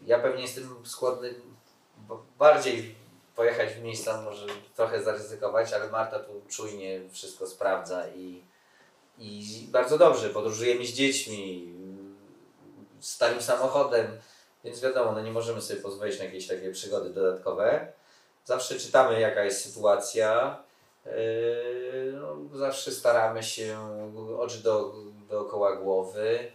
Ja pewnie jestem skłonny bardziej pojechać w miejsca, może trochę zaryzykować, ale Marta tu czujnie wszystko sprawdza i bardzo dobrze, podróżujemy z dziećmi, starym samochodem, więc wiadomo, no nie możemy sobie pozwolić na jakieś takie przygody dodatkowe. Zawsze czytamy, jaka jest sytuacja, no, zawsze staramy się oczy dookoła głowy.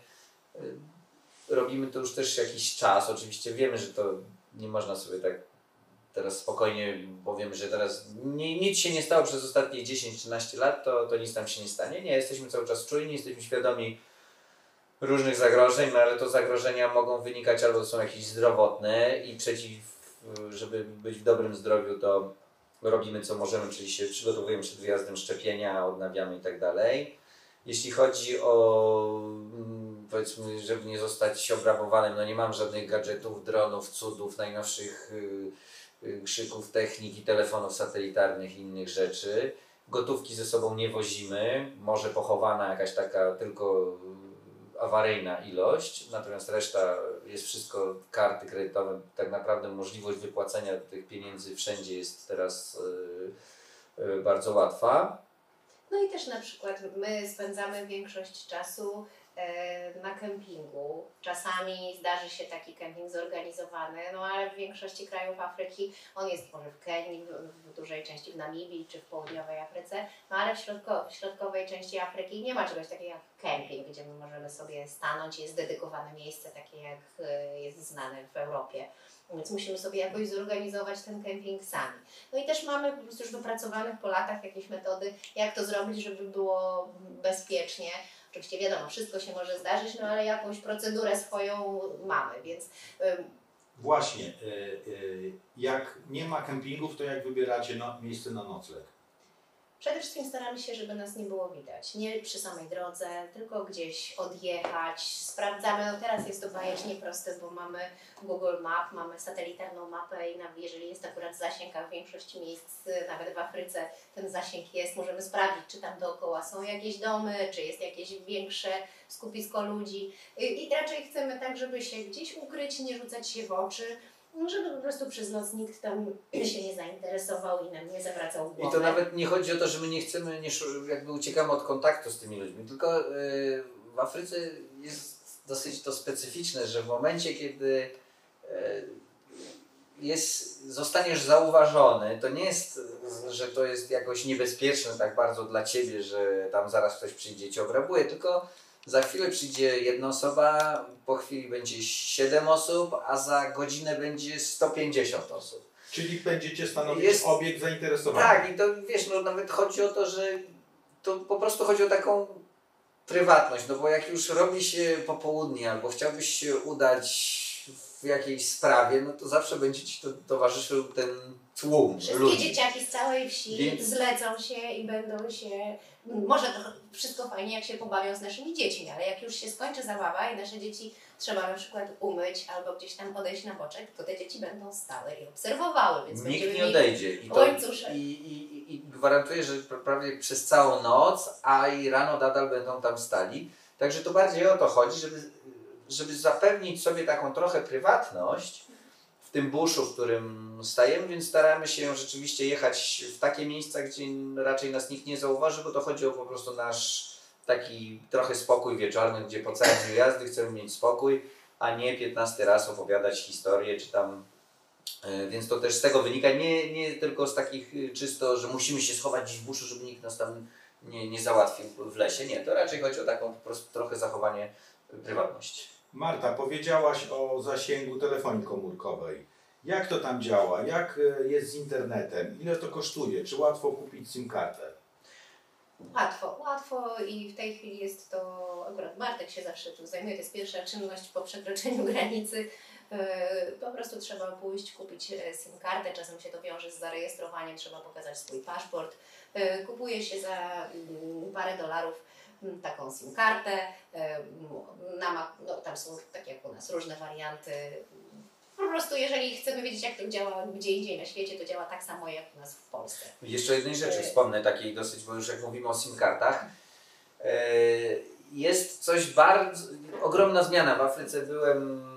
Robimy to już też jakiś czas, oczywiście wiemy, że to nie można sobie tak teraz spokojnie, powiem, że teraz nic się nie stało przez ostatnie 10-13 lat, to nic nam się nie stanie. Nie, jesteśmy cały czas czujni, jesteśmy świadomi różnych zagrożeń, no ale to zagrożenia mogą wynikać albo są jakieś zdrowotne i żeby być w dobrym zdrowiu, to robimy co możemy, czyli się przygotowujemy przed wyjazdem, szczepienia, odnawiamy i tak dalej. Jeśli chodzi o, powiedzmy, żeby nie zostać obrabowanym, no nie mam żadnych gadżetów, dronów, cudów, najnowszych krzyków, techniki, telefonów satelitarnych i innych rzeczy. Gotówki ze sobą nie wozimy, może pochowana jakaś taka tylko awaryjna ilość, natomiast reszta jest wszystko, karty kredytowe, tak naprawdę możliwość wypłacenia tych pieniędzy wszędzie jest teraz bardzo łatwa. No i też na przykład my spędzamy większość czasu na kempingu. Czasami zdarzy się taki kemping zorganizowany, no ale w większości krajów Afryki on jest może w Kenii, w dużej części w Namibii czy w południowej Afryce, no ale w środkowej części Afryki nie ma czegoś takiego jak kemping, gdzie my możemy sobie stanąć, jest dedykowane miejsce takie jak jest znane w Europie. Więc musimy sobie jakoś zorganizować ten kemping sami. No i też mamy po prostu już wypracowanych po latach jakieś metody, jak to zrobić, żeby było bezpiecznie. Oczywiście wiadomo, wszystko się może zdarzyć, no ale jakąś procedurę swoją mamy, więc... Właśnie, jak nie ma kempingów, to jak wybieracie miejsce na nocleg? Przede wszystkim staramy się, żeby nas nie było widać. Nie przy samej drodze, tylko gdzieś odjechać. Sprawdzamy, no teraz jest to bajecznie proste, bo mamy Google Map, mamy satelitarną mapę i jeżeli jest akurat zasięg, a w większości miejsc, nawet w Afryce, ten zasięg jest, możemy sprawdzić, czy tam dookoła są jakieś domy, czy jest jakieś większe skupisko ludzi. I raczej chcemy tak, żeby się gdzieś ukryć, nie rzucać się w oczy, żeby po prostu przez noc nikt tam się nie zainteresował i nam nie zawracał głowy. I to nawet nie chodzi o to, że my nie chcemy, jakby uciekamy od kontaktu z tymi ludźmi, tylko w Afryce jest dosyć to specyficzne, że w momencie, kiedy zostaniesz zauważony, to nie jest, że to jest jakoś niebezpieczne tak bardzo dla ciebie, że tam zaraz ktoś przyjdzie i cię obrabuje, tylko za chwilę przyjdzie jedna osoba, po chwili będzie 7 osób, a za godzinę będzie 150 osób. Czyli będziecie stanowić obiekt zainteresowania. Tak, i to wiesz, no nawet chodzi o to, że to po prostu chodzi o taką prywatność, no bo jak już robi się popołudnie albo chciałbyś się udać w jakiejś sprawie, no to zawsze będzie ci towarzyszył ten tłum Wszystkie ludzi. dzieciaki z całej wsi zlecą się i będą się... Może to wszystko fajnie, jak się pobawią z naszymi dziećmi, ale jak już się skończy zabawa i nasze dzieci trzeba na przykład umyć albo gdzieś tam odejść na boczek, to te dzieci będą stały i obserwowały, więc nikt nie odejdzie. I gwarantuję, że prawie przez całą noc, a i rano nadal będą tam stali. Także to bardziej o to chodzi, żeby zapewnić sobie taką trochę prywatność w tym buszu, w którym stajemy, więc staramy się rzeczywiście jechać w takie miejsca, gdzie raczej nas nikt nie zauważy, bo to chodzi o po prostu nasz taki trochę spokój wieczorny, gdzie po całym dniu jazdy chcemy mieć spokój, a nie 15 raz opowiadać historię, czy tam... Więc to też z tego wynika, nie tylko z takich czysto, że musimy się schować gdzieś w buszu, żeby nikt nas tam nie załatwił w lesie. Nie, to raczej chodzi o taką po prostu trochę zachowanie prywatności. Marta, powiedziałaś o zasięgu telefonii komórkowej. Jak to tam działa? Jak jest z internetem? Ile to kosztuje? Czy łatwo kupić SIM-kartę? Łatwo i w tej chwili jest to, akurat Bartek się zawsze tu zajmuje, to jest pierwsza czynność po przekroczeniu granicy. Po prostu trzeba pójść, kupić SIM-kartę, czasem się to wiąże z zarejestrowaniem, trzeba pokazać swój paszport. Kupuje się za parę dolarów taką SIM-kartę, no, tam są, tak jak u nas, różne warianty. Po prostu jeżeli chcemy wiedzieć, jak to działa gdzie indziej na świecie, to działa tak samo jak u nas w Polsce. Jeszcze jednej rzeczy wspomnę, takiej dosyć, bo już jak mówimy o SIM-kartach, jest coś bardzo, ogromna zmiana. W Afryce byłem